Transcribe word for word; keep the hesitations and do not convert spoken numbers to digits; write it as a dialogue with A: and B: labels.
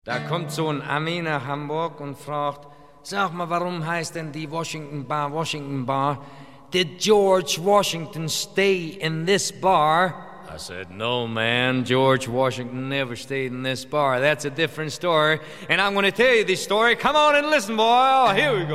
A: Da kommt so ein Ami nach Hamburg und fragt, sag mal, warum heißt denn die Washington Bar Washington Bar? Did George Washington stay in this bar? I said, no, man, George Washington never stayed in this bar. That's a different story, and I'm going to tell you this story. Come on and listen, boy. Oh, here we go.